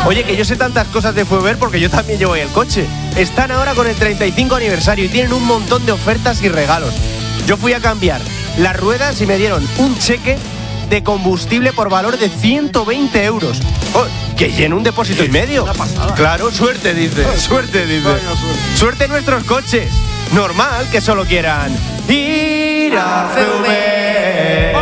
Oye, que yo sé tantas cosas de Fuever porque yo también llevo ahí el coche. Están ahora con el 35 aniversario y tienen un montón de ofertas y regalos. Yo fui a cambiar las ruedas y me dieron un cheque de combustible por valor de 120 euros. Oh, que lleno un depósito y medio. Una pasada. Claro, suerte dice. Suerte dice. Suerte nuestros coches. Normal que solo quieran ir a Fuever.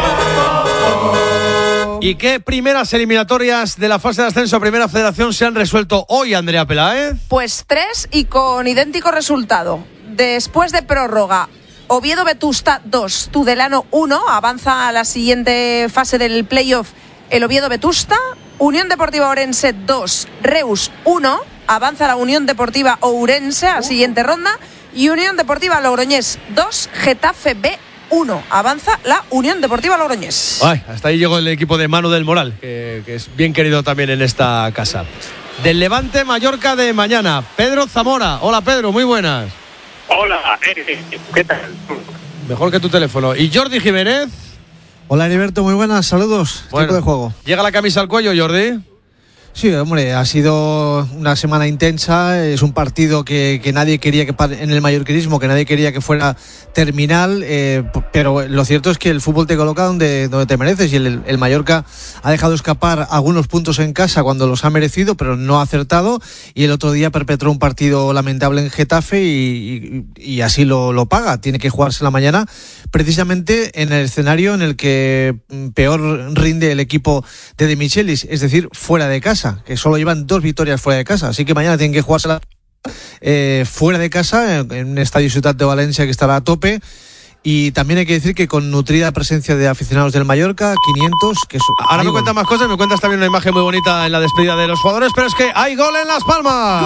¿Y qué primeras eliminatorias de la fase de ascenso a Primera Federación se han resuelto hoy, Andrea Peláez? Pues 3 y con idéntico resultado. Después de prórroga, Oviedo-Vetusta 2, Tudelano 1, avanza a la siguiente fase del playoff el Oviedo-Vetusta. Unión Deportiva Ourense 2, Reus 1, avanza la Unión Deportiva Ourense a la siguiente ronda. Y Unión Deportiva Logroñés 2, Getafe B 1, avanza la Unión Deportiva Logroñés. Ay, hasta ahí llegó el equipo de Manu del Moral, que es bien querido también en esta casa. Del Levante Mallorca de mañana, Pedro Zamora. Hola Pedro, muy buenas. Hola, ¿qué tal? Mejor que tu teléfono. ¿Y Jordi Jiménez? Hola Heriberto, muy buenas, saludos. Bueno, tiempo de juego. ¿Llega la camisa al cuello, Jordi? Sí, hombre, ha sido una semana intensa, es un partido que nadie quería que en el mallorquinismo, que nadie quería que fuera terminal, pero lo cierto es que el fútbol te coloca donde te mereces y el Mallorca ha dejado escapar algunos puntos en casa cuando los ha merecido, pero no ha acertado, y el otro día perpetró un partido lamentable en Getafe y así lo paga. Tiene que jugarse la mañana precisamente en el escenario en el que peor rinde el equipo de De Michelis, es decir, fuera de casa, que solo llevan 2 victorias fuera de casa, así que mañana tienen que jugársela fuera de casa en un estadio Ciutat de Valencia que estará a tope. Y también hay que decir que con nutrida presencia de aficionados del Mallorca, 500 que ahora me cuentas más cosas, me cuentas también una imagen muy bonita en la despedida de los jugadores, pero es que hay gol en Las Palmas.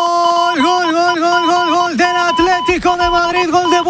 Gol del Atlético de Madrid, gol de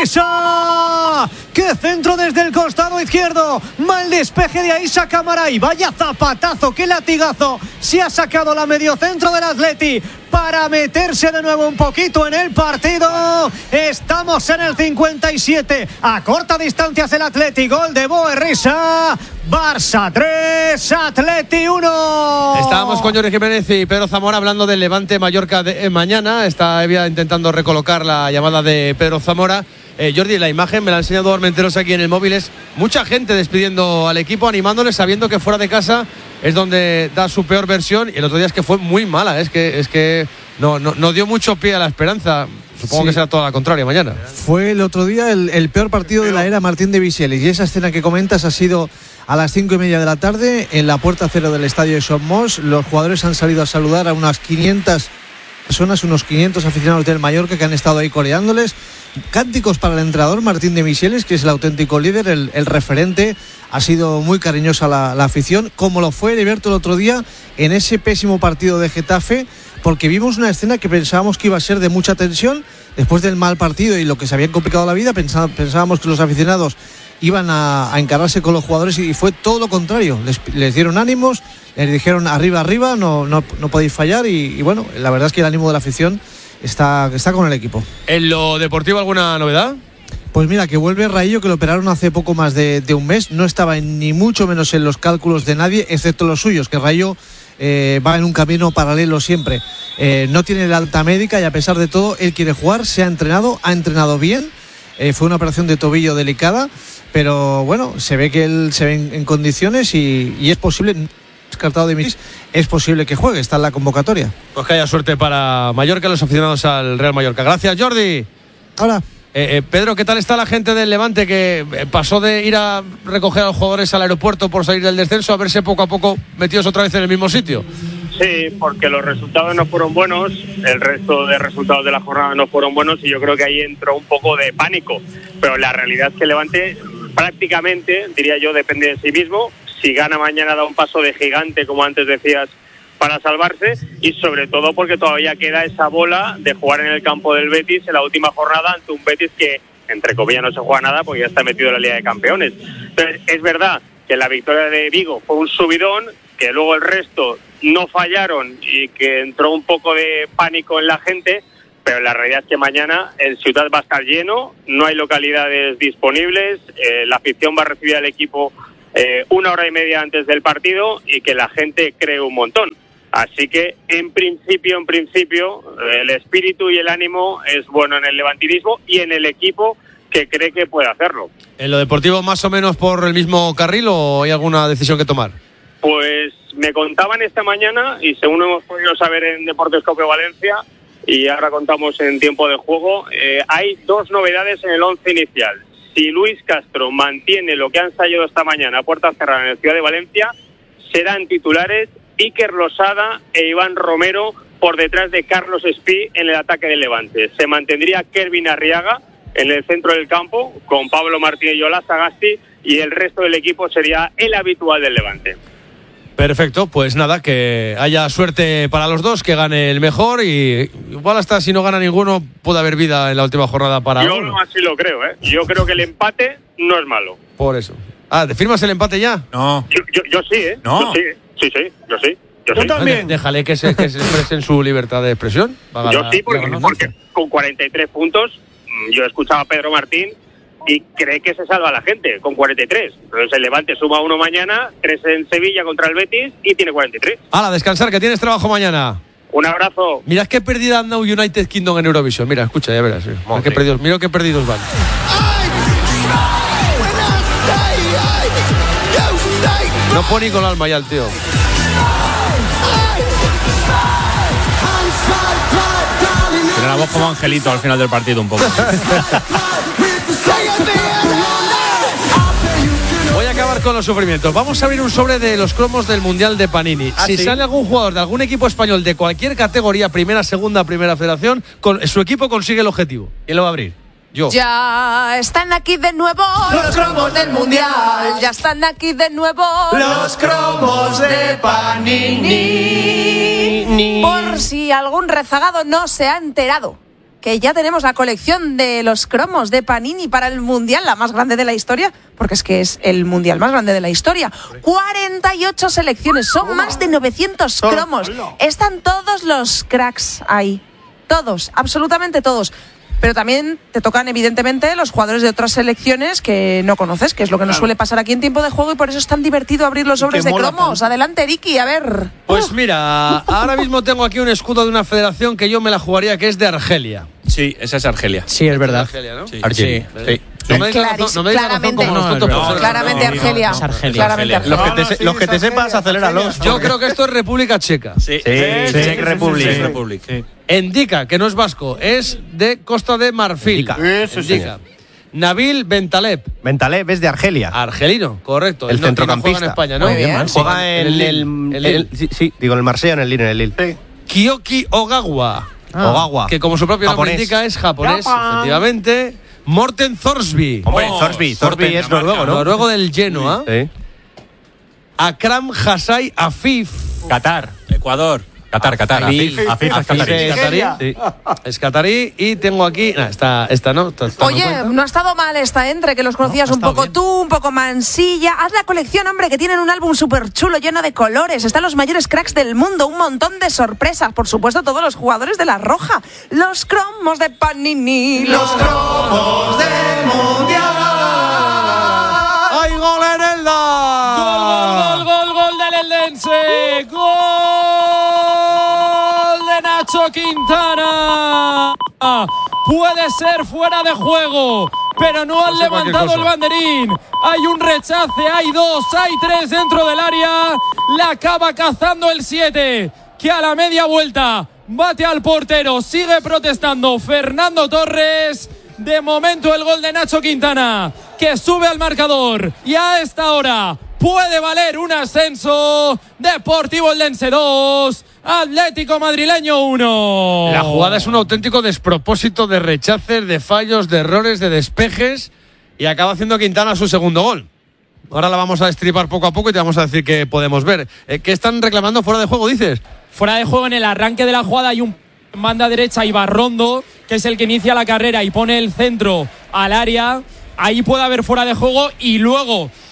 Boerrisa. ¡Qué centro desde el costado izquierdo! Mal despeje de Aisa Camaray. Vaya zapatazo, qué latigazo. Se ha sacado la mediocentro del Atleti para meterse de nuevo un poquito en el partido. Estamos en el 57. A corta distancia el Atleti. Gol de Boerrisa. Barça 3, Atleti 1. Estábamos con Jordi Jiménez y Pedro Zamora hablando del Levante Mallorca de mañana. Está Evia intentando recolocar la llamada de Pedro Zamora. Jordi, la imagen me la ha enseñado Armenteros aquí en el móvil. Es mucha gente despidiendo al equipo, animándoles, sabiendo que fuera de casa es donde da su peor versión. Y el otro día es que fue muy mala. Es que no dio mucho pie a la esperanza. Supongo que será toda la contraria mañana. Fue el otro día el peor partido de la era Martín de Michelis. Y esa escena que comentas ha sido a las 5:30 de la tarde en la puerta cero del estadio de Somos. Los jugadores han salido a saludar a unas 500 personas, unos 500 aficionados del Mallorca que han estado ahí coreándoles. Cánticos para el entrenador Martín de Michelis, que es el auténtico líder, el referente. Ha sido muy cariñosa la afición, como lo fue Heriberto el otro día en ese pésimo partido de Getafe, porque vimos una escena que pensábamos que iba a ser de mucha tensión después del mal partido y lo que se había complicado la vida. Pensábamos que los aficionados iban a encararse con los jugadores y fue todo lo contrario. Les dieron ánimos, les dijeron arriba, no podéis fallar y bueno, la verdad es que el ánimo de la afición está con el equipo. ¿En lo deportivo alguna novedad? Pues mira, que vuelve Raillo, que lo operaron hace poco más de un mes. No estaba ni mucho menos en los cálculos de nadie, excepto los suyos, que Raillo va en un camino paralelo siempre. No tiene la alta médica y a pesar de todo, él quiere jugar, ha entrenado bien. Fue una operación de tobillo delicada, pero bueno, se ve que él se ve en condiciones y es posible, descartado de mis, es posible que juegue, está en la convocatoria. Pues que haya suerte para Mallorca y los aficionados al Real Mallorca. Gracias, Jordi. Hola. Pedro, ¿qué tal está la gente del Levante que pasó de ir a recoger a los jugadores al aeropuerto por salir del descenso a verse poco a poco metidos otra vez en el mismo sitio? Sí, porque los resultados no fueron buenos, el resto de resultados de la jornada no fueron buenos y yo creo que ahí entró un poco de pánico. Pero la realidad es que el Levante prácticamente, diría yo, depende de sí mismo. Si gana mañana da un paso de gigante, como antes decías, para salvarse, y sobre todo porque todavía queda esa bola de jugar en el campo del Betis en la última jornada ante un Betis que, entre comillas, no se juega nada porque ya está metido en la Liga de Campeones. Entonces, es verdad que la victoria de Vigo fue un subidón, que luego el resto no fallaron y que entró un poco de pánico en la gente, pero la realidad es que mañana el Ciutat va a estar lleno, no hay localidades disponibles, la afición va a recibir al equipo 1 hora y media antes del partido y que la gente cree un montón. Así que, en principio, el espíritu y el ánimo es bueno en el levantinismo y en el equipo que cree que puede hacerlo. ¿En lo deportivo más o menos por el mismo carril o hay alguna decisión que tomar? Pues me contaban esta mañana, y según hemos podido saber en Deportes Copio Valencia, y ahora contamos en tiempo de juego, hay 2 novedades en el 11 inicial. Si Luis Castro mantiene lo que ha ensayado esta mañana a puerta cerrada en el Ciudad de Valencia, serán titulares Iker Losada e Iván Romero por detrás de Carlos Espí en el ataque del Levante. Se mantendría Kervin Arriaga en el centro del campo con Pablo Martínez y Ola Sagasti, y el resto del equipo sería el habitual del Levante. Perfecto, pues nada, que haya suerte para los dos, que gane el mejor, y igual hasta si no gana ninguno puede haber vida en la última jornada para Yo uno. así lo creo, ¿eh? Yo creo que el empate no es malo. Por eso. ¿Te firmas el empate ya? No. Yo sí, ¿eh? No. Yo sí. también. Déjale que se expresen su libertad de expresión. Yo sí, porque con 43 puntos, yo escuchaba a Pedro Martín y cree que se salva la gente con 43. Entonces el Levante suma 1 mañana, 3 en Sevilla contra el Betis y tiene 43. ¡Hala, descansar, que tienes trabajo mañana! Un abrazo. Mirad qué perdida han dado United Kingdom en Eurovisión. Mira, escucha, ya verás. Mira qué perdidos van. No pone ni con el alma ya el tío. Tiene la voz como Angelito al final del partido un poco. Voy a acabar con los sufrimientos. Vamos a abrir un sobre de los cromos del Mundial de Panini. Si sale algún jugador de algún equipo español de cualquier categoría, primera, segunda, primera federación, su equipo consigue el objetivo. ¿Quién lo va a abrir? Yo. Ya están aquí de nuevo los cromos del Mundial. Ya están aquí de nuevo los cromos de Panini. Por si algún rezagado no se ha enterado, que ya tenemos la colección de los cromos de Panini para el Mundial, la más grande de la historia, porque es que es el Mundial más grande de la historia. 48 selecciones, son más de 900 cromos. Están todos los cracks ahí. Todos, absolutamente todos. Pero también te tocan, evidentemente, los jugadores de otras selecciones que no conoces, que es lo que nos suele pasar aquí en tiempo de juego, y por eso es tan divertido abrir los sobres de cromos. Adelante, Ricky, a ver. Pues mira, ahora mismo tengo aquí un escudo de una federación que yo me la jugaría, que es de Argelia. Sí, esa es Argelia. Sí, es verdad. Argelia, ¿no? Sí. Argelia. Sí. No me digas razón, claramente. como los tontos por ser. Claramente Argelia. Argelia. Los que te sepas, aceléralos. Yo creo que esto es República Checa. Sí. Czech Republic. Endika, que no es vasco, es de Costa de Marfil. Endika. Nabil Bentaleb. Bentaleb es de Argelia. Argelino, correcto. El no centrocampista. juega en España, ¿no? Muy bien. Juega en el digo, en el Marsella, en el Lille. Kyoki Ogawa. Ogawa. Que como su propio nombre Japonés. indica es japonés, efectivamente. Morten Thorsby. Hombre, Thorsby es noruego, ¿no? Noruego del Genoa. Sí. Akram Hassai Afif. Qatar, Ecuador. Qatar. Afif es qatarí. es catarí. Sí. Es catarí. Y tengo aquí. Esta no. Oye, no ha estado mal esta, entre que los conocías un poco tú, un poco Mansilla. Haz la colección, hombre, que tienen un álbum súper chulo, lleno de colores. Están los mayores cracks del mundo, un montón de sorpresas. Por supuesto, todos los jugadores de la Roja. Los cromos de Panini. Los cromos del Mundial. ¡Hay gol en el DA! Gol del Eldense. Gol de Nacho Quintana. Puede ser fuera de juego, pero no han levantado el banderín. Hay un rechace, hay 2, hay 3 dentro del área. La acaba cazando el 7, que a la media vuelta bate al portero. Sigue protestando Fernando Torres. De momento el gol de Nacho Quintana, que sube al marcador, y a esta hora puede valer un ascenso. Deportivo Eldense 2, Atlético Madrileño 1. La jugada es un auténtico despropósito de rechaces, de fallos, de errores, de despejes, y acaba haciendo Quintana su segundo gol. Ahora la vamos a destripar poco a poco y te vamos a decir qué podemos ver. ¿Qué están reclamando fuera de juego, dices? Fuera de juego en el arranque de la jugada hay un banda derecha, Ibarrondo, que es el que inicia la carrera y pone el centro al área. Ahí puede haber fuera de juego, y luego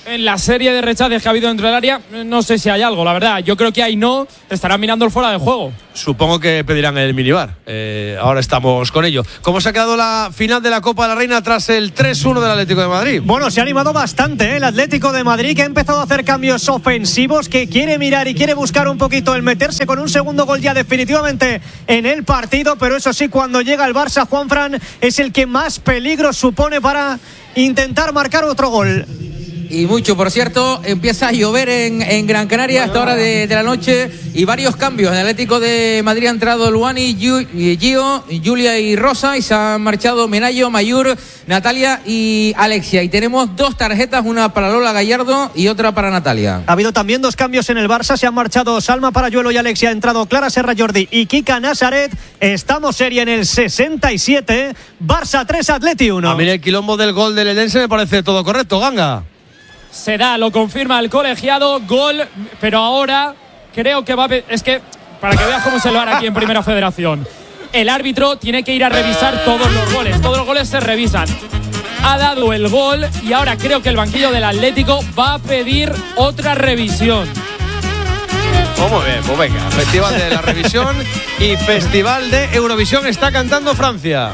en la serie de rechaces que ha habido dentro del área, no sé si hay algo, la verdad. Yo creo que ahí no, estarán mirando el fuera de juego. Supongo que pedirán el minibar. Ahora estamos con ello. ¿Cómo se ha quedado la final de la Copa de la Reina tras el 3-1 del Atlético de Madrid? Bueno, se ha animado bastante el Atlético de Madrid, que ha empezado a hacer cambios ofensivos, que quiere mirar y quiere buscar un poquito el meterse con un segundo gol ya definitivamente en el partido, pero eso sí, cuando llega el Barça, Juanfran es el que más peligro supone para intentar marcar otro gol. Y mucho, por cierto, empieza a llover en Gran Canaria a esta hora de la noche y varios cambios. En el Atlético de Madrid ha entrado Luani, Gio, Julia y Rosa, y se han marchado Menayo, Mayur, Natalia y Alexia. Y tenemos 2 tarjetas, una para Lola Gallardo y otra para Natalia. Ha habido también 2 cambios en el Barça, se han marchado Salma Parayuelo y Alexia, ha entrado Clara Serra Jordi y Kika Nazaret. Estamos serie en el 67, Barça 3, Atleti 1. A mí el quilombo del gol del Eldense me parece todo correcto, Ganga. Se da, lo confirma el colegiado, gol, pero ahora creo que va a... Es que, para que veas cómo se lo hará aquí en Primera Federación, el árbitro tiene que ir a revisar todos los goles se revisan. Ha dado el gol y ahora creo que el banquillo del Atlético va a pedir otra revisión. Oh, muy bien, pues venga, Festival de la Revisión y Festival de Eurovisión está cantando Francia.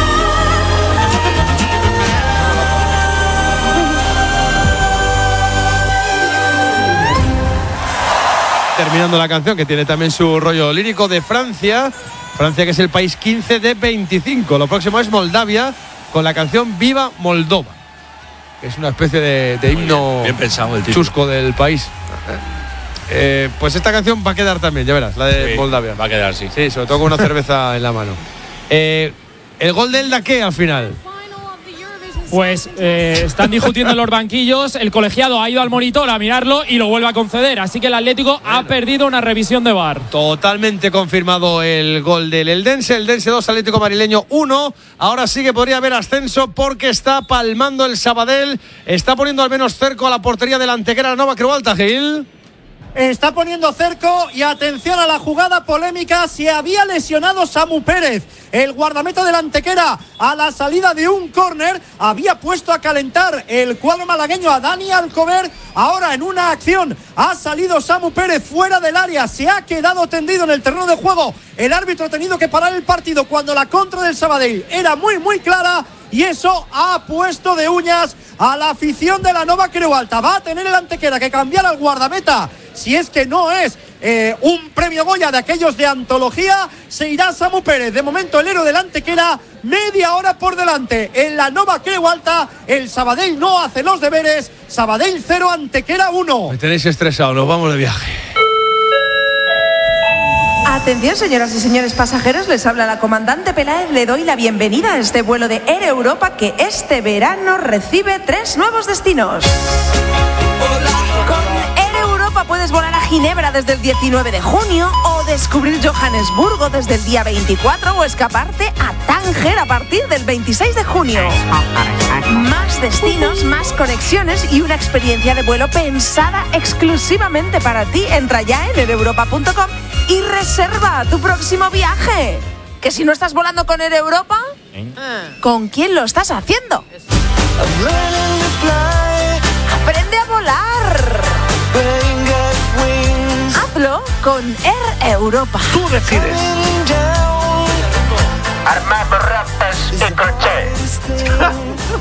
Terminando la canción, que tiene también su rollo lírico, de Francia. Francia, que es el país 15 de 25. Lo próximo es Moldavia, con la canción Viva Moldova, que es una especie de himno bien pensado el chusco del país. Pues esta canción va a quedar también, ya verás, la de Moldavia. Va a quedar, sí. Sí, sobre todo con una cerveza en la mano. ¿El gol de Elda qué al final? Pues están discutiendo en los banquillos. El colegiado ha ido al monitor a mirarlo y lo vuelve a conceder. Así que el Atlético ha perdido una revisión de VAR. Totalmente confirmado el gol del Eldense. Eldense 2, Atlético Madrileño 1. Ahora sí que podría haber ascenso porque está palmando el Sabadell. Está poniendo al menos cerco a la portería del Antequera, la Nova Creu Alta, Gil. Está poniendo cerco y atención a la jugada polémica. Se había lesionado Samu Pérez, el guardameta del Antequera, a la salida de un córner. Había puesto a calentar el cuadro malagueño a Dani Alcover. Ahora en una acción ha salido Samu Pérez fuera del área. Se ha quedado tendido en el terreno de juego. El árbitro ha tenido que parar el partido cuando la contra del Sabadell era muy clara. Y eso ha puesto de uñas a la afición de la Nova Creu Alta. Va a tener el Antequera que cambiar al guardameta. Si es que no es un premio Goya de aquellos de antología, se irá Samu Pérez. De momento el héroe del Antequera, media hora por delante. En la Nova Creu Alta, el Sabadell no hace los deberes. Sabadell 0, Antequera 1. Me tenéis estresado, nos vamos de viaje. Atención, señoras y señores pasajeros, les habla la comandante Peláez. Le doy la bienvenida a este vuelo de Air Europa que este verano recibe 3 nuevos destinos. Con Air Europa puedes volar a Ginebra desde el 19 de junio o descubrir Johannesburgo desde el día 24 o escaparte a Tánger a partir del 26 de junio. Más destinos, más conexiones y una experiencia de vuelo pensada exclusivamente para ti. Entra ya en aereuropa.com y reserva tu próximo viaje. Que si no estás volando con Air Europa, ¿con quién lo estás haciendo? Aprende a volar. Hazlo con Air Europa. Tú decides. Armado ratas y crochet.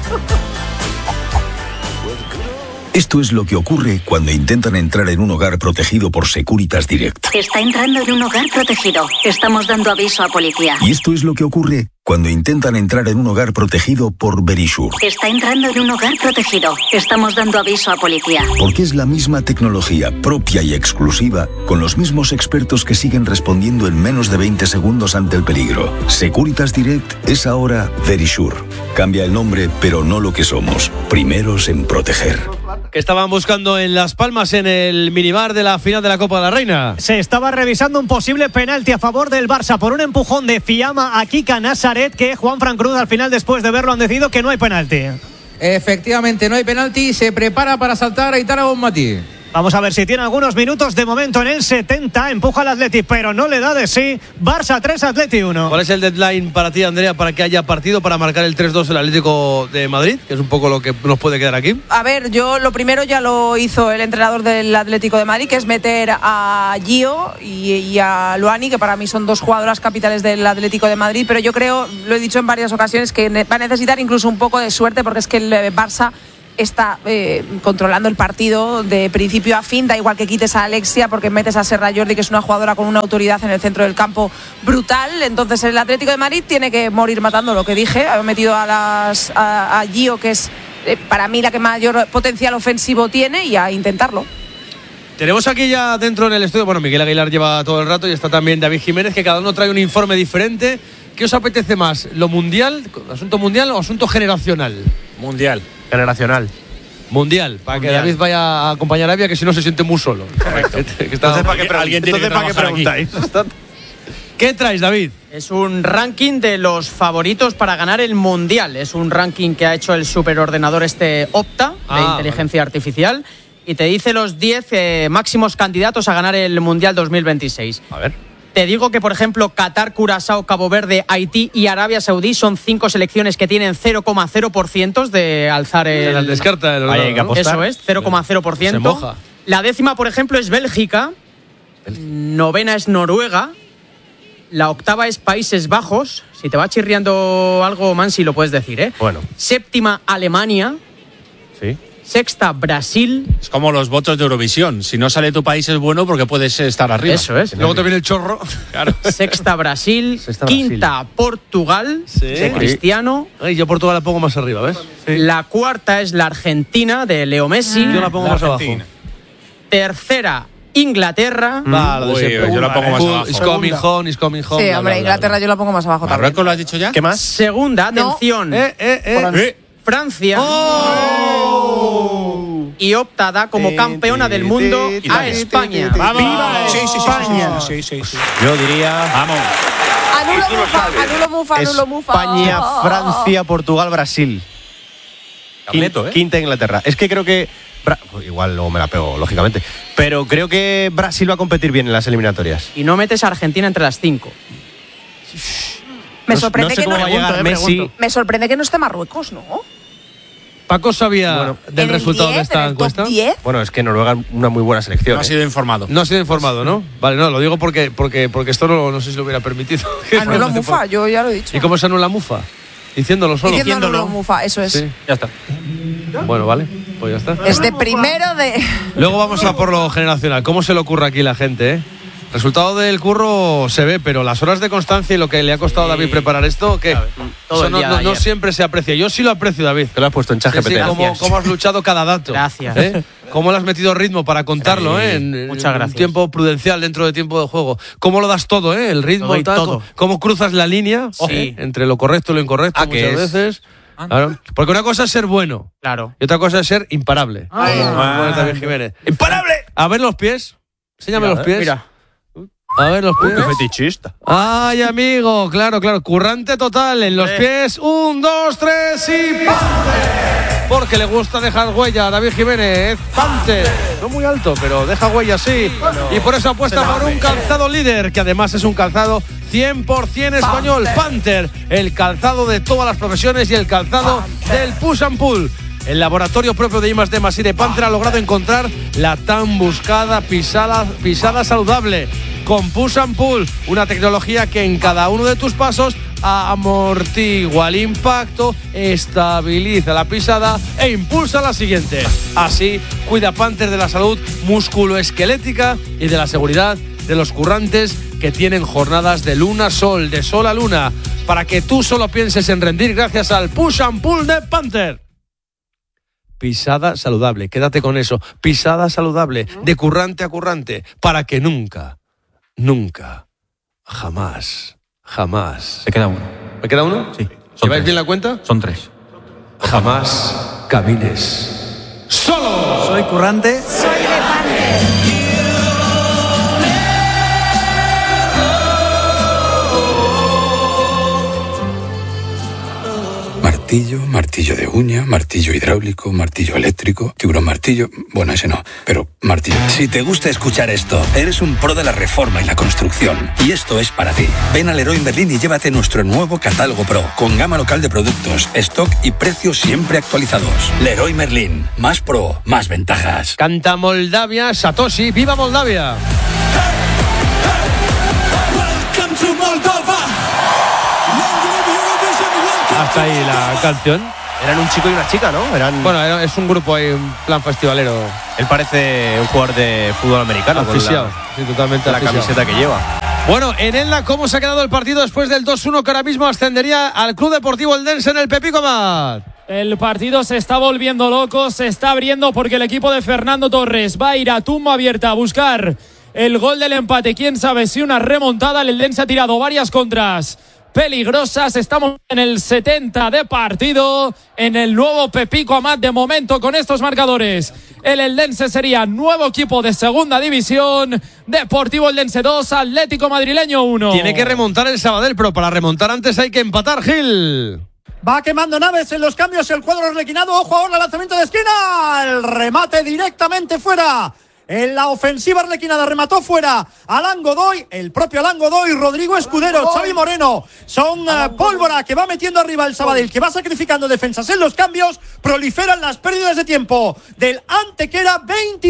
Esto es lo que ocurre cuando intentan entrar en un hogar protegido por Securitas Direct. Está entrando en un hogar protegido. Estamos dando aviso a policía. Y esto es lo que ocurre cuando intentan entrar en un hogar protegido por Verisure. Está entrando en un hogar protegido. Estamos dando aviso a policía. Porque es la misma tecnología propia y exclusiva, con los mismos expertos que siguen respondiendo en menos de 20 segundos ante el peligro. Securitas Direct es ahora Verisure. Cambia el nombre, pero no lo que somos. Primeros en proteger. Que estaban buscando en Las Palmas en el minibar de la final de la Copa de la Reina. Se estaba revisando un posible penalti a favor del Barça por un empujón de Fiamma a Kika Nazaret, que Juanfran Cruz al final, después de verlo, han decidido que no hay penalti. Efectivamente, no hay penalti. Se prepara para saltar Aitana Bonmatí. Vamos a ver si tiene algunos minutos. De momento en el 70 empuja al Atleti, pero no le da de sí. Barça 3, Atleti 1. ¿Cuál es el deadline para ti, Andrea, para que haya partido, para marcar el 3-2 el Atlético de Madrid? Que es un poco lo que nos puede quedar aquí. A ver, yo lo primero ya lo hizo el entrenador del Atlético de Madrid, que es meter a Gio y a Luani, que para mí son dos jugadoras capitales del Atlético de Madrid, pero yo creo, lo he dicho en varias ocasiones, que va a necesitar incluso un poco de suerte, porque es que el Barça está controlando el partido de principio a fin. Da igual que quites a Alexia, porque metes a Serra Jordi, que es una jugadora con una autoridad en el centro del campo brutal. Entonces el Atlético de Madrid tiene que morir matando, lo que dije. Ha metido a Gio, que es para mí la que mayor potencial ofensivo tiene, y a intentarlo. Tenemos aquí ya dentro en el estudio, bueno, Miguel Aguilar lleva todo el rato y está también David Jiménez, que cada uno trae un informe diferente. ¿Qué os apetece más? ¿Lo mundial, asunto mundial o asunto generacional? Mundial. Generacional. Mundial, para que David vaya a acompañar a Avia, que si no se siente muy solo. Correcto. Entonces, alguien tiene que trabajar aquí. ¿Qué traes, David? Es un ranking de los favoritos para ganar el Mundial. Es un ranking que ha hecho el superordenador Opta, de inteligencia artificial, y te dice los 10 máximos candidatos a ganar el Mundial 2026. A ver. Te digo que, por ejemplo, Qatar, Curazao, Cabo Verde, Haití y Arabia Saudí son 5 selecciones que tienen 0,0% de alzar el... Se las descarta el ordenador. Eso es, 0,0%. Se moja. La 10ª, por ejemplo, es Bélgica. 9ª es Noruega. La 8ª es Países Bajos. Si te va chirriando algo, Mansi, lo puedes decir, ¿eh? Bueno. 7ª, Alemania. Sí. 6ª, Brasil. Es como los votos de Eurovisión. Si no sale tu país es bueno porque puedes estar arriba. Eso es. Luego te viene el chorro. Claro. 6ª, Brasil. 5ª, Portugal. De Cristiano. Ay, yo Portugal la pongo más arriba, ¿ves? Sí. La 4ª es la Argentina, de Leo Messi. Yo la pongo más abajo. 3ª, Inglaterra. Yo la pongo más abajo. Is coming home. Sí, hombre, Inglaterra yo la pongo más abajo también. ¿Marruecos lo has dicho ya? ¿Qué más? Segunda, atención. Francia. Y Opta da como campeona del mundo a España. ¡Vamos! ¡Viva España! Sí. Yo diría... Vamos. Anulo Mufa. España, Francia, Portugal, Brasil. Carneto, ¿eh? Quinta Inglaterra. Es que creo que... Igual luego me la pego, lógicamente. Pero creo que Brasil va a competir bien en las eliminatorias. Y no metes a Argentina entre las 5. Me sorprende que no Messi. Me sorprende que no esté Marruecos, ¿no? Paco sabía del resultado de esta encuesta. Bueno, es que Noruega es una muy buena selección. No ha sido informado. No ha sido informado, ¿no? Vale, no, lo digo porque esto no sé si lo hubiera permitido. Anula Mufa, yo ya lo he dicho. ¿Y cómo se anula Mufa? Diciéndolo solo. Diciéndolo Mufa, eso es. Sí, ya está. Bueno, vale, pues ya está. Es de primero de... Luego vamos a por lo generacional. ¿Cómo se le ocurre aquí la gente, eh? Resultado del curro se ve, pero las horas de constancia y lo que le ha costado a David preparar esto, ¿qué? Eso no siempre se aprecia. Yo sí lo aprecio, David. Te lo has puesto en ChatGPT. Sí, cómo has luchado cada dato. Gracias. Cómo le has metido ritmo para contarlo, Muchas gracias. En tiempo prudencial dentro de tiempo de juego. Cómo lo das todo, el ritmo y tal. Todo. Cómo cruzas la línea entre lo correcto y lo incorrecto muchas veces. Claro. Porque una cosa es ser bueno. Claro. Y otra cosa es ser imparable. David Jiménez. ¡Imparable! A ver los pies. Enséñame los pies. Mira. A ver los pies. ¡Qué fetichista! ¡Ay, amigo! Claro. Currante total en los pies. 1, 2, 3 y ¡Panther! Porque le gusta dejar huella a David Jiménez. ¡Panther! No muy alto, pero deja huella, sí. Y por eso apuesta por un calzado líder, que además es un calzado 100% español. Panther, el calzado de todas las profesiones y el calzado del push and pull. El laboratorio propio de I+D+ y de Panther ha logrado encontrar la tan buscada pisada saludable con Push and Pull, una tecnología que en cada uno de tus pasos amortigua el impacto, estabiliza la pisada e impulsa la siguiente. Así cuida Panther de la salud musculoesquelética y de la seguridad de los currantes que tienen jornadas de luna a sol, de sol a luna, para que tú solo pienses en rendir gracias al Push and Pull de Panther. Pisada saludable, quédate con eso. Pisada saludable, de currante a currante, para que nunca, jamás. Se queda uno. ¿Me queda uno? Sí. ¿Lleváis bien la cuenta? Son 3. Jamás camines solo. Soy currante. Soy de Panther. martillo, martillo de uña, martillo hidráulico, martillo eléctrico, tiburón martillo... Bueno, ese no, pero martillo. Si te gusta escuchar esto, eres un pro de la reforma y la construcción. Y esto es para ti. Ven a Leroy Merlin y llévate nuestro nuevo catálogo Pro, con gama local de productos, stock y precios siempre actualizados. Leroy Merlin, más pro, más ventajas. Canta Moldavia, Satoshi, ¡viva Moldavia! Hasta ahí la canción. Eran un chico y una chica, ¿no? Bueno, es un grupo ahí, un plan festivalero. Él parece un jugador de fútbol americano. Aficionado, sí, totalmente la camiseta que lleva. Bueno, en Elda, ¿cómo se ha quedado el partido después del 2-1 que ahora mismo ascendería al Club Deportivo Eldense en el Pepico Amat? El partido se está volviendo loco, se está abriendo porque el equipo de Fernando Torres va a ir a tumba abierta a buscar el gol del empate. Quién sabe si una remontada. El Eldense ha tirado varias contras peligrosas. Estamos en el 70 de partido en el nuevo Pepico Amat. De momento, con estos marcadores, el Eldense sería nuevo equipo de segunda división. Deportivo Eldense 2, Atlético Madrileño 1. Tiene que remontar el Sabadell, pero para remontar antes hay que empatar, Gil. Va quemando naves en los cambios el cuadro arlequinado. Ojo ahora al lanzamiento de esquina. El remate directamente fuera. En la ofensiva arlequinada remató fuera Alan Godoy, el propio Alan Godoy, Rodrigo Escudero, Xavi Moreno. Son pólvora que va metiendo arriba el Sabadell, que va sacrificando defensas en los cambios. Proliferan las pérdidas de tiempo del Antequera.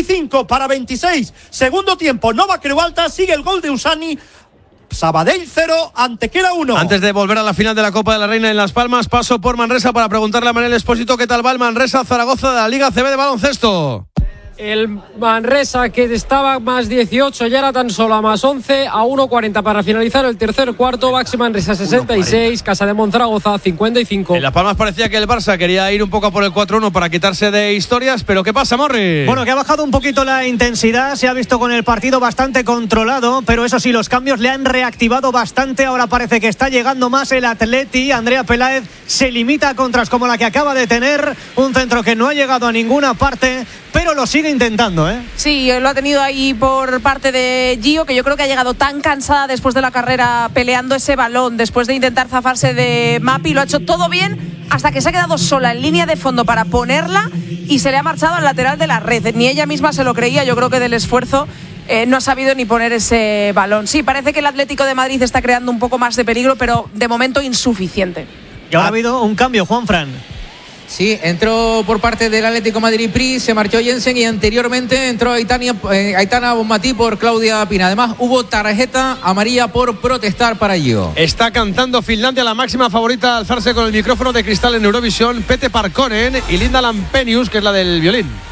25-26. Segundo tiempo, Nova Creu Alta, sigue el gol de Usani. Sabadell 0, Antequera 1. Antes de volver a la final de la Copa de la Reina en Las Palmas, paso por Manresa para preguntarle a Manel Expósito qué tal va el Manresa Zaragoza de la Liga CB de baloncesto. El Manresa, que estaba más 18, ya era tan solo a más 11, a 1.40 para finalizar el tercer cuarto. Baxi Manresa 66, Casa de Monzaragoza 55. En Las Palmas parecía que el Barça quería ir un poco por el 4-1 para quitarse de historias, pero ¿qué pasa, Morri? Bueno, que ha bajado un poquito la intensidad, se ha visto con el partido bastante controlado, pero eso sí, los cambios le han reactivado bastante. Ahora parece que está llegando más el Atleti. Andrea Peláez se limita a contras como la que acaba de tener, un centro que no ha llegado a ninguna parte, pero lo sigue intentando, ¿eh? Sí, lo ha tenido ahí por parte de Gio, que yo creo que ha llegado tan cansada después de la carrera peleando ese balón, después de intentar zafarse de Mapi. Lo ha hecho todo bien hasta que se ha quedado sola en línea de fondo para ponerla y se le ha marchado al lateral de la red. Ni ella misma se lo creía. Yo creo que del esfuerzo no ha sabido ni poner ese balón. Sí, parece que el Atlético de Madrid está creando un poco más de peligro, pero de momento insuficiente. Y ahora ha habido un cambio, Juanfran. Sí, entró por parte del Atlético Madrid Pri, se marchó Jensen y anteriormente entró Aitana Bonmatí por Claudia Pina. Además hubo tarjeta amarilla por protestar para Gio. Está cantando Finlandia, la máxima favorita a alzarse con el micrófono de cristal en Eurovisión, Pete Parkkonen y Linda Lampenius, que es la del violín.